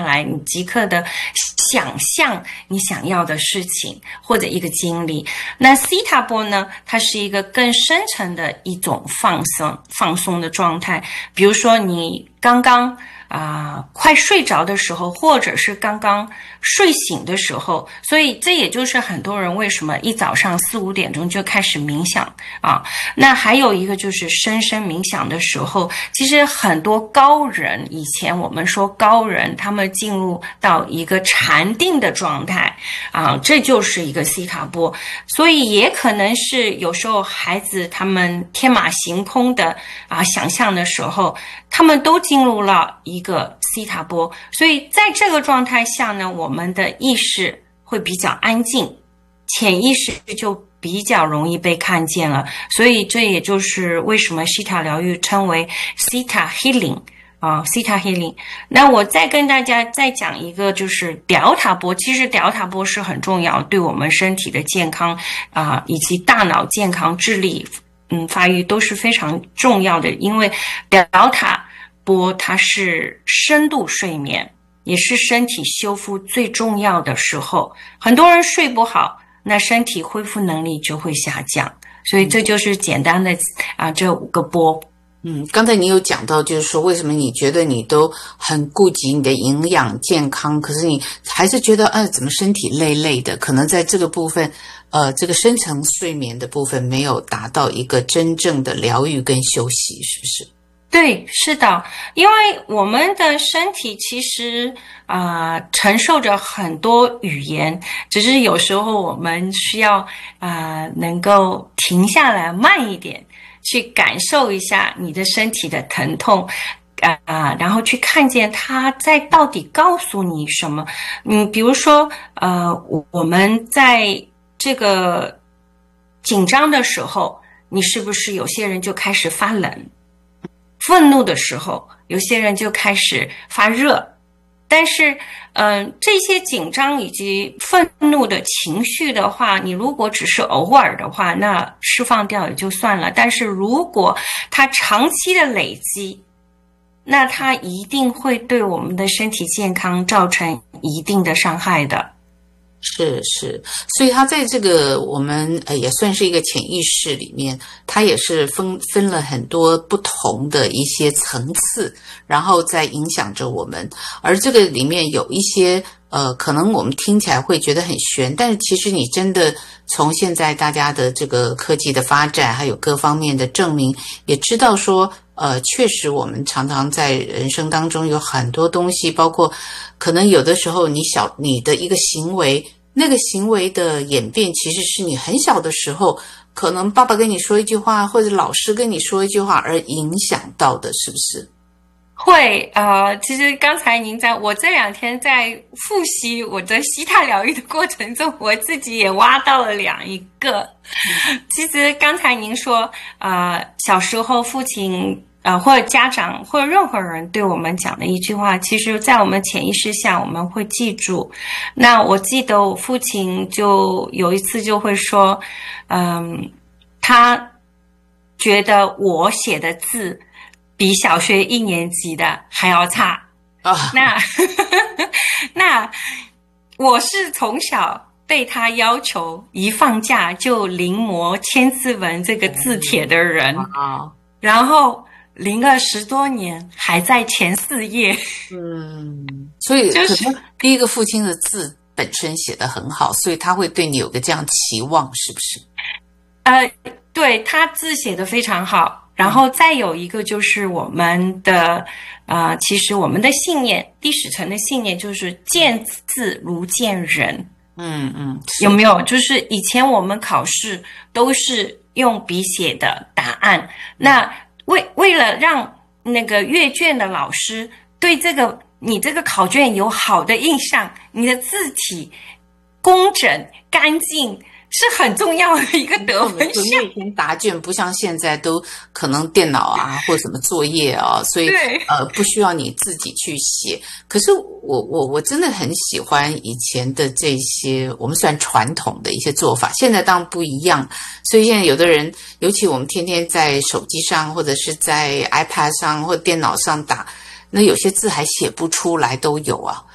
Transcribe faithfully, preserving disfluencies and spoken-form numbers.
来，你即刻的想象你想要的事情或者一个经历。那西塔波呢，它是一个更深层的一种放松放松的状态。比如说你刚刚啊、呃，快睡着的时候，或者是刚刚睡醒的时候，所以这也就是很多人为什么一早上四五点钟就开始冥想啊。那还有一个就是深深冥想的时候，其实很多高人，以前我们说高人，他们进入到一个禅定的状态啊，这就是一个西塔波。所以也可能是有时候孩子他们天马行空的啊想象的时候，他们都进入了一个西塔波。所以在这个状态下呢，我们的意识会比较安静，潜意识就比较容易被看见了。所以这也就是为什么西塔疗愈称为 Theta Healing 啊 Theta Healing。 那我再跟大家再讲一个，就是德塔波。其实德塔波是很重要，对我们身体的健康啊、呃、以及大脑健康、智力嗯发育都是非常重要的。因为德塔波它是深度睡眠，也是身体修复最重要的时候。很多人睡不好，那身体恢复能力就会下降。所以这就是简单的啊这五个波。 嗯，刚才你有讲到，就是说为什么你觉得你都很顾及你的营养健康，可是你还是觉得，呃，怎么身体累累的？可能在这个部分，呃，这个深层睡眠的部分没有达到一个真正的疗愈跟休息，是不是？ 对，是的，因为我们的身体其实啊、呃、承受着很多语言，只是有时候我们需要啊、呃、能够停下来慢一点，去感受一下你的身体的疼痛啊、呃，然后去看见它在到底告诉你什么。嗯，比如说呃我们在这个紧张的时候，你是不是有些人就开始发冷？愤怒的时候，有些人就开始发热。但是嗯、呃，这些紧张以及愤怒的情绪的话，你如果只是偶尔的话，那释放掉也就算了。但是如果它长期的累积，那它一定会对我们的身体健康造成一定的伤害的。 是是，所以它在这个我们呃也算是一个潜意识里面，它也是分分了很多不同的一些层次，然后在影响着我们。而这个里面有一些呃，可能我们听起来会觉得很玄，但是其实你真的从现在大家的这个科技的发展，还有各方面的证明，也知道说呃，确实我们常常在人生当中有很多东西，包括可能有的时候你小你的一个行为，那个行为的演变其实是你很小的时候，可能爸爸跟你说一句话，或者老师跟你说一句话而影响到的，是不是？ 会呃，其实刚才您在我这两天在复习我的西塔疗愈的过程中，我自己也挖到了两一个。其实刚才您说呃，小时候父亲呃或者家长或者任何人对我们讲的一句话，其实在我们潜意识下我们会记住。那我记得我父亲就有一次就会说嗯，他觉得我写的字比小学一年级的还要差啊！那那我是从小被他要求一放假就临摹千字文这个字帖的人啊，然后临了十多年还在前四页。嗯， 所以可能第一个父亲的字本身写得很好，所以他会对你有个这样期望，是不是？ 呃，对，他字写得非常好。然后再有一个就是我们的呃，其实我们的信念，第十层的信念就是见字如见人。嗯嗯，有没有？就是以前我们考试都是用笔写的答案，那为为了让那个阅卷的老师对这个你这个考卷有好的印象，你的字体工整干净是很重要的一个得分项。 以前答卷不像现在都可能电脑啊或什么作业啊，所以呃不需要你自己去写。可是我我我真的很喜欢以前的这些我们算传统的一些做法，现在当然不一样。所以现在有的人，尤其我们天天在手机上或者是在 iPad 上或电脑上打，那有些字还写不出来都有啊。